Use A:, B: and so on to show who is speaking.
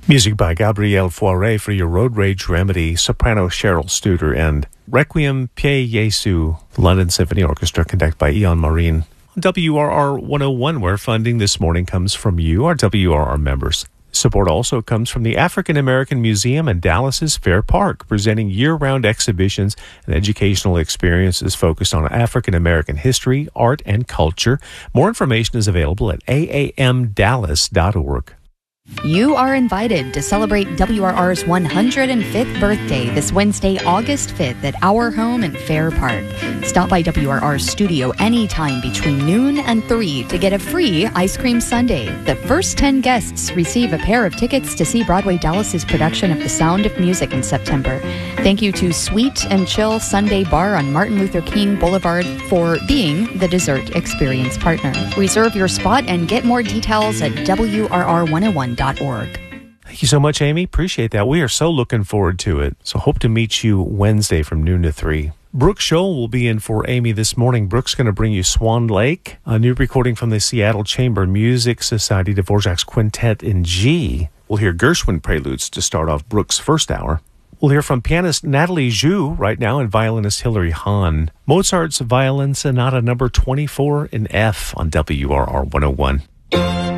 A: Music by Gabrielle Fauré for your road rage remedy, soprano Cheryl Studer, and Requiem Pie Jesu, London Symphony Orchestra, conducted by Ian Marine. WRR 101, where funding this morning comes from you, our WRR members. Support also comes from the African American Museum in Dallas's Fair Park, presenting year-round exhibitions and educational experiences focused on African American history, art, and culture. More information is available at aamdallas.org.
B: You are invited to celebrate WRR's 105th birthday this Wednesday, August 5th at our home in Fair Park. Stop by WRR's studio anytime between noon and 3 to get a free ice cream sundae. The first 10 guests receive a pair of tickets to see Broadway Dallas's production of The Sound of Music in September. Thank you to Sweet and Chill Sunday Bar on Martin Luther King Boulevard for being the dessert experience partner. Reserve your spot and get more details at WRR101.org.
A: Thank you so much, Amy. Appreciate that. We are so looking forward to it. So hope to meet you Wednesday from noon to 3. Brooke Scholl will be in for Amy this morning. Brooke's going to bring you Swan Lake, a new recording from the Seattle Chamber Music Society, Dvorak's Quintet in G. We'll hear Gershwin preludes to start off Brooke's first hour. We'll hear from pianist Natalie Zhu right now and violinist Hilary Hahn. Mozart's Violin Sonata number 24 in F on WRR 101.